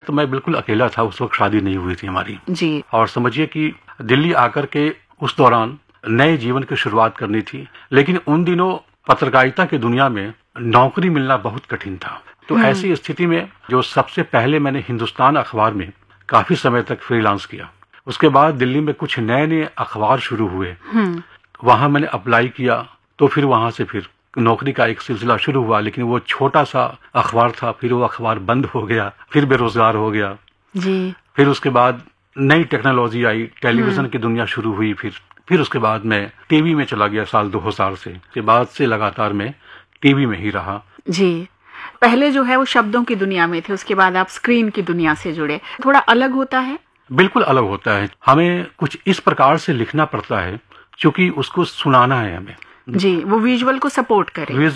तो मैं बिल्कुल अकेला था, उस वक्त शादी नहीं हुई थी हमारी जी। और समझिए कि दिल्ली आकर के उस दौरान नए जीवन की शुरुआत करनी थी, लेकिन उन दिनों पत्रकारिता की दुनिया में नौकरी मिलना बहुत कठिन था। तो ऐसी स्थिति में जो सबसे पहले मैंने हिंदुस्तान अखबार में काफी समय तक फ्रीलांस किया। उसके बाद दिल्ली में कुछ नए नए अखबार शुरू हुए, वहां मैंने अप्लाई किया, तो फिर वहां से फिर नौकरी का एक सिलसिला शुरू हुआ। लेकिन वो छोटा सा अखबार था, फिर वो अखबार बंद हो गया, फिर बेरोजगार हो गया जी। फिर उसके बाद नई टेक्नोलॉजी आई, टेलीविजन की दुनिया शुरू हुई, फिर उसके बाद मैं टीवी में चला गया साल 2000 से। के बाद से लगातार मैं टीवी में ही रहा जी। पहले जो है वो शब्दों की दुनिया में थे, उसके बाद आप स्क्रीन की दुनिया से जुड़े। थोड़ा अलग होता है? बिल्कुल अलग होता है। हमें कुछ इस प्रकार से लिखना पड़ता है क्योंकि उसको सुनाना है हमें जी। वो विजुअल को सपोर्ट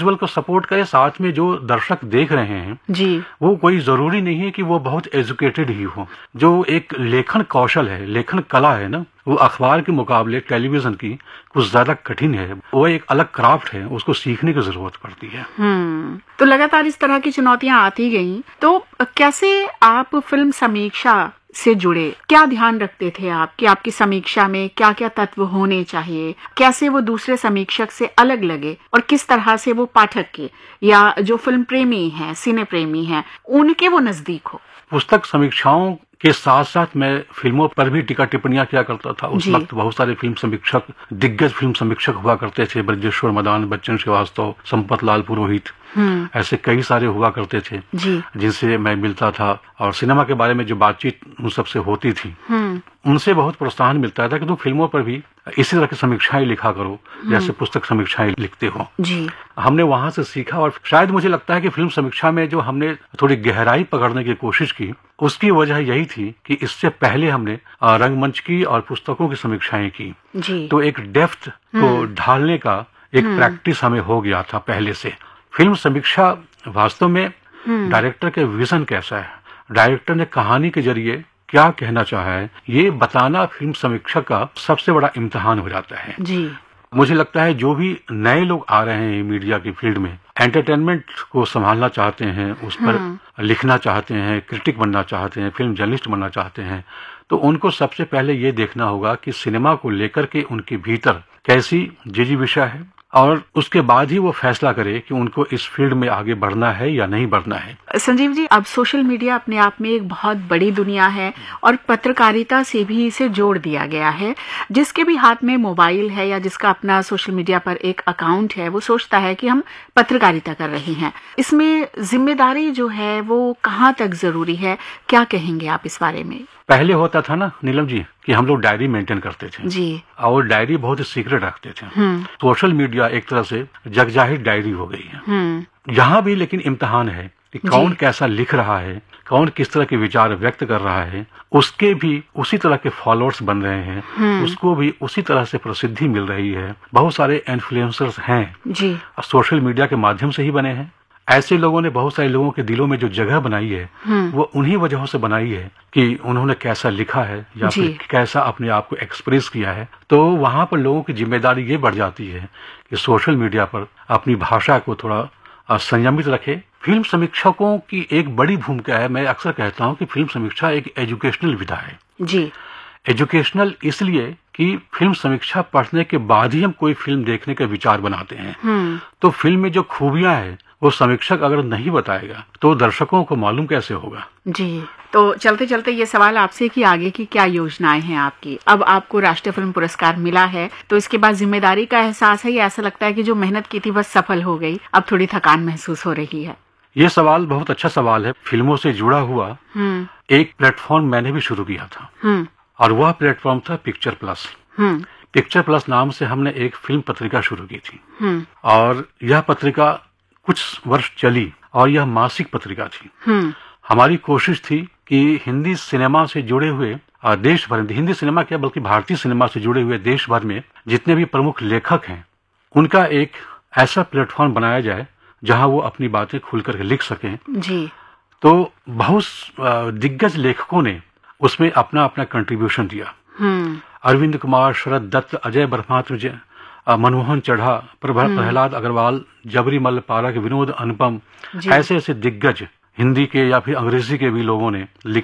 करे, साथ में जो दर्शक देख रहे हैं जी, वो कोई जरूरी नहीं है कि वो बहुत एजुकेटेड ही हो। जो एक लेखन कौशल है, लेखन कला है ना, वो अखबार के मुकाबले टेलीविजन की कुछ ज्यादा कठिन है। वो एक अलग क्राफ्ट है, उसको सीखने की जरूरत पड़ती है। तो लगातार इस तरह की चुनौतियां आती गईं, तो कैसे आप फिल्म समीक्षा से जुड़े? क्या ध्यान रखते थे आप कि आपकी समीक्षा में क्या क्या तत्व होने चाहिए? कैसे वो दूसरे समीक्षक से अलग लगे और किस तरह से वो पाठक के या जो फिल्म प्रेमी हैं, सिने प्रेमी हैं, उनके वो नजदीक हो? पुस्तक समीक्षाओं के साथ साथ मैं फिल्मों पर भी टीका टिप्पणियां किया करता था। उस वक्त बहुत सारे फिल्म समीक्षक, दिग्गज फिल्म समीक्षक हुआ करते थे। ब्रजेश्वर मदान, बच्चन श्रीवास्तव, संपत लाल पुरोहित, ऐसे कई सारे हुआ करते थे जिनसे मैं मिलता था। और सिनेमा के बारे में जो बातचीत उन सबसे होती थी, उनसे बहुत प्रोत्साहन मिलता था कि तुम फिल्मों पर भी इसी तरह की समीक्षाएं लिखा करो जैसे पुस्तक समीक्षाएं लिखते हो जी। हमने वहां से सीखा और शायद मुझे लगता है कि फिल्म समीक्षा में जो हमने थोड़ी गहराई पकड़ने की कोशिश की, उसकी वजह यही थी कि इससे पहले हमने रंगमंच की और पुस्तकों की समीक्षाएं की जी। तो एक डेप्थ को ढालने का एक प्रैक्टिस हमें हो गया था पहले से। फिल्म समीक्षा वास्तव में डायरेक्टर के विजन कैसा है, डायरेक्टर ने कहानी के जरिए क्या कहना चाहा है, ये बताना फिल्म समीक्षा का सबसे बड़ा इम्तिहान हो जाता है जी। मुझे लगता है जो भी नए लोग आ रहे हैं मीडिया की फील्ड में, एंटरटेनमेंट को संभालना चाहते हैं, उस पर लिखना चाहते हैं, क्रिटिक बनना चाहते हैं, फिल्म जर्नलिस्ट बनना चाहते हैं, तो उनको सबसे पहले ये देखना होगा कि सिनेमा को लेकर के उनके भीतर कैसी जिजीविषा है और उसके बाद ही वो फैसला करे कि उनको इस फील्ड में आगे बढ़ना है या नहीं बढ़ना है। संजीव जी, अब सोशल मीडिया अपने आप में एक बहुत बड़ी दुनिया है और पत्रकारिता से भी इसे जोड़ दिया गया है। जिसके भी हाथ में मोबाइल है या जिसका अपना सोशल मीडिया पर एक अकाउंट है, वो सोचता है कि हम पत्रकारिता कर रहे हैं। इसमें जिम्मेदारी जो है वो कहाँ तक जरूरी है, क्या कहेंगे आप इस बारे में? पहले होता था ना नीलम जी कि हम लोग डायरी मेंटेन करते थे जी, और डायरी बहुत ही सीक्रेट रखते थे। सोशल मीडिया एक तरह से जगजाहिर डायरी हो गई है। यहाँ भी लेकिन इम्तिहान है कि कौन कैसा लिख रहा है, कौन किस तरह के विचार व्यक्त कर रहा है, उसके भी उसी तरह के फॉलोअर्स बन रहे हैं, उसको भी उसी तरह से प्रसिद्धि मिल रही है। बहुत सारे इन्फ्लुएंसर्स हैं जी, सोशल मीडिया के माध्यम से ही बने हैं। ऐसे लोगों ने बहुत सारे लोगों के दिलों में जो जगह बनाई है, वो उन्हीं वजहों से बनाई है कि उन्होंने कैसा लिखा है या फिर कैसा अपने आप को एक्सप्रेस किया है। तो वहां पर लोगों की जिम्मेदारी ये बढ़ जाती है कि सोशल मीडिया पर अपनी भाषा को थोड़ा संयमित रखे। फिल्म समीक्षकों की एक बड़ी भूमिका है। मैं अक्सर कहता हूं कि फिल्म समीक्षा एक एजुकेशनल विधा है जी। एजुकेशनल इसलिए कि फिल्म समीक्षा पढ़ने के बाद ही हम कोई फिल्म देखने का विचार बनाते हैं। तो फिल्म में जो खूबियां हैं वो समीक्षक अगर नहीं बताएगा तो दर्शकों को मालूम कैसे होगा जी। तो चलते चलते ये सवाल आपसे कि आगे की क्या योजनाएं हैं आपकी? अब आपको राष्ट्रीय फिल्म पुरस्कार मिला है, तो इसके बाद जिम्मेदारी का एहसास है या ऐसा लगता है कि जो मेहनत की थी बस सफल हो गई, अब थोड़ी थकान महसूस हो रही है? ये सवाल बहुत अच्छा सवाल है। फिल्मों से जुड़ा हुआ एक प्लेटफॉर्म मैंने भी शुरू किया था और वह प्लेटफॉर्म था पिक्चर प्लस। पिक्चर प्लस नाम से हमने एक फिल्म पत्रिका शुरू की थी और यह पत्रिका कुछ वर्ष चली और यह मासिक पत्रिका थी। हमारी कोशिश थी कि हिंदी सिनेमा से जुड़े हुए देश भर, हिंदी सिनेमा क्या बल्कि भारतीय सिनेमा से जुड़े हुए देश भर में जितने भी प्रमुख लेखक हैं, उनका एक ऐसा प्लेटफॉर्म बनाया जाए जहां वो अपनी बातें खुल करके लिख सकें जी। तो बहुत दिग्गज लेखकों ने उसमें अपना अपना कंट्रीब्यूशन दिया। अरविंद कुमार, शरद दत्त, अजय बर्मात्र, मनमोहन चढ़ा, प्रहलाद अग्रवाल, जबरी मल्ल पारक, विनोद अनुपम, ऐसे ऐसे दिग्गज हिंदी के या फिर अंग्रेजी के भी लोगों ने